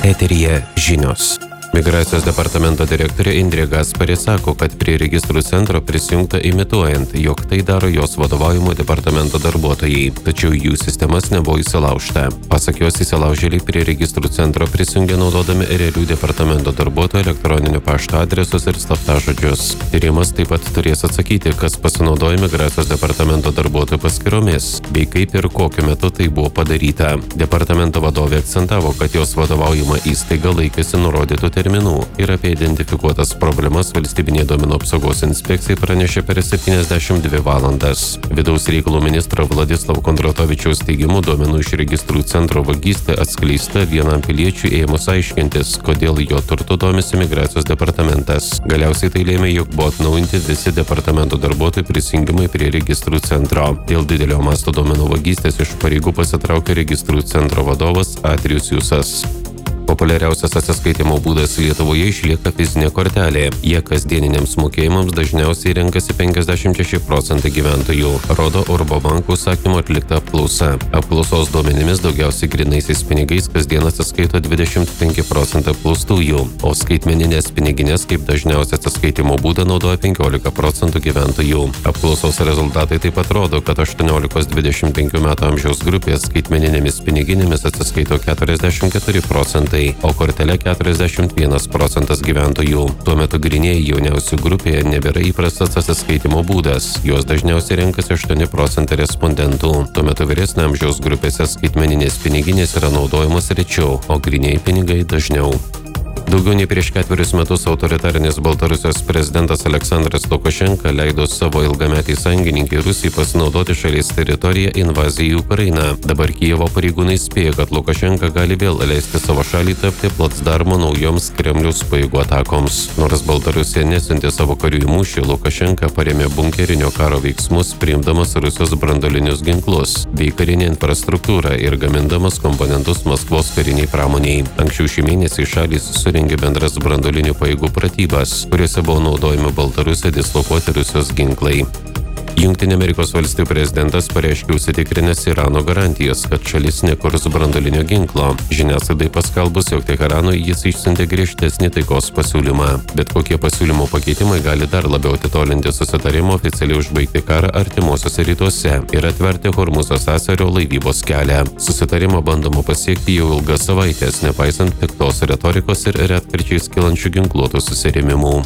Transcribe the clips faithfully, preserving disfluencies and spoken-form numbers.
Eteryje žinios. Migracijos departamento direktorė Indrė Gasparė sako, kad prie registrų centro prisijungta imituojant, jog tai daro jos vadovaujamo departamento darbuotojai, tačiau jų sistemas nebuvo įsilaužta. Pasak jos, įsilaužėliai prie registrų centro prisijungė naudodami realių departamento darbuotojų elektroninio pašto adresus ir slaptažodžius. Tyrimas taip pat turės atsakyti, kas pasinaudojo migracijos departamento darbuotojų paskyromis, bei kaip ir kokiu metu tai buvo padaryta. Departamento vadovė akcentavo, kad jos vadovaujama įstaiga laikėsi nurodytų terminų ir apie identifikuotas problemas valstybinė duomenų apsaugos inspekcijai pranešė per septyniasdešimt dvi valandas. Vidaus reikalų ministro Vladislavo Kondratovičiaus teigimu, duomenų iš registrų centro vagystė atskleista vienam piliečiui ėmus aiškintis, kodėl jo turtu domisi migracijos departamentas. Galiausiai tai lėmė, jog buvo atnaujinti visi departamento darbuotojų prisijungimai prie registrų centro. Dėl didelio masto duomenų vagystės iš pareigų pasitraukė registrų centro vadovas Adrijus Jusas. Populiariausias atsiskaitimo būdas Lietuvoje išlieka fizinė kortelė. Jie kasdieniniams mokėjimams dažniausiai renkasi penkiasdešimt šeši procentai gyventojų, rodo Urbo bankų užsakymu atlikta apklausa. Apklausos duomenimis daugiausiai grynaisiais pinigais kasdien atsiskaito dvidešimt penki procentai apklaustųjų, o skaitmeninės piniginės kaip dažniausią atsiskaitimo būdą naudoja penkiolika procentų gyventojų. Apklausos rezultatai taip pat rodo, kad aštuoniolikos dvidešimt penkių metų amžiaus grupės skaitmeninėmis piniginėmis atsiskaito keturiasdešimt keturi procentai. O kortelė keturiasdešimt vienas procentas gyventojų. Tuo metu grynieji jauniausių grupėje nebėra įprastas atsiskaitimo būdas. Juos dažniausiai renkasi aštuoni procentai respondentų. Tuo metu vyresnio amžiaus grupėse skaitmeninės piniginės yra naudojamos rečiau, o grynieji pinigai dažniau. Daugiau nei prieš ketverius metus autoritarinis Baltarusijos prezidentas Aleksandras Lukašenka leido savo ilgametį sąjungininkai Rusijai pasinaudoti šalies teritoriją invazijai į Ukrainą. Dabar Kijevo pareigūnai spėja, kad Lukašenka gali vėl leisti savo šalį tapti placdarmu naujoms Kremliaus pajėgų atakoms. Nors Baltarusija nesiuntė savo karių į mūšį, Lukašenka parėmė bunkerinio karo veiksmus, priimdamas Rusijos branduolinius ginklus bei karinę infrastruktūrą ir gamindamas komponentus Maskvos kariniai pramoniai. Anksčiau šį mėnesį šalys surengė bendras branduolinių pajėgų pratybas, kuriuose buvo naudojami Baltarusijoje dislokuoti Rusijos ginklai. Jungtinių Amerikos valstijų prezidentas pareiškė užsitikrinęs Irano garantijas, kad šalis nekurs branduolinio ginklo. Žiniasklaidai paskelbus, jog Teheranui jis išsiuntė griežtesnį taikos pasiūlymą. Bet kokie pasiūlymo pakeitimai gali dar labiau atitolinti susitarimą oficialiai užbaigti karą artimuosiuose rytuose ir atverti Hormuzo sąsiaurio laivybos kelią. Susitarimą bandoma pasiekti jau ilgas savaitės, nepaisant piktos retorikos ir retkarčiais kylančių ginkluotų susirėmimų.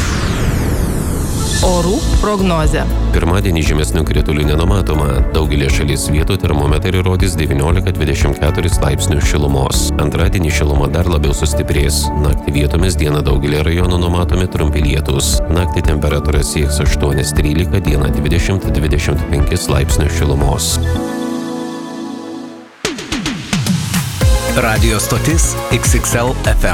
Orų prognozė. Pirmadienį žymesnių kritulių nenumatoma. Daugelį šalies vietų termometrai rodys devyniolika dvidešimt keturis laipsnius šilumos. Antradienį šiluma dar labiau sustiprės. Naktį vietomis dieną daugelį rajonų numatomi trumpi lietūs. Naktį temperatūra sieks aštuoni trylika, dieną dvidešimt dvidešimt penki laipsnius šilumos. Radio stotis X X L F M.